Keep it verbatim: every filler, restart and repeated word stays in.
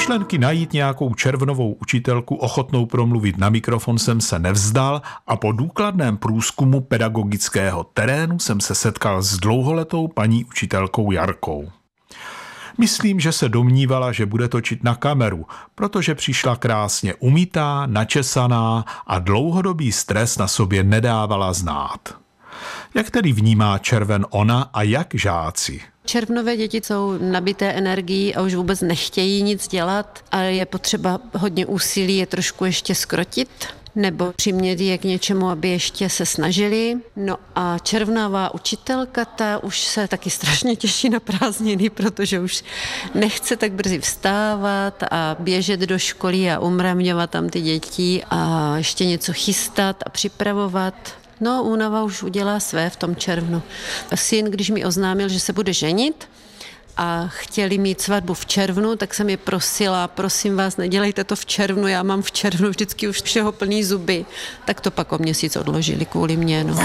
Myšlenky najít nějakou červnovou učitelku ochotnou promluvit na mikrofon jsem se nevzdal a po důkladném průzkumu pedagogického terénu jsem se setkal s dlouholetou paní učitelkou Jarkou. Myslím, že se domnívala, že bude točit na kameru, protože přišla krásně umytá, načesaná a dlouhodobý stres na sobě nedávala znát. Jak tedy vnímá červen ona a jak žáci? Červnové děti jsou nabité energií a už vůbec nechtějí nic dělat a je potřeba hodně úsilí je trošku ještě skrotit nebo přimět je k něčemu, aby ještě se snažili. No a červnová učitelka, ta už se taky strašně těší na prázdniny, protože už nechce tak brzy vstávat a běžet do školy a umravňovat tam ty děti a ještě něco chystat a připravovat. No, únava už udělá své v tom červnu. Syn, když mi oznámil, že se bude ženit a chtěli mít svatbu v červnu, tak jsem je prosila, prosím vás, nedělejte to v červnu, já mám v červnu vždycky už všeho plný zuby. Tak to pak o měsíc odložili kvůli mě. No.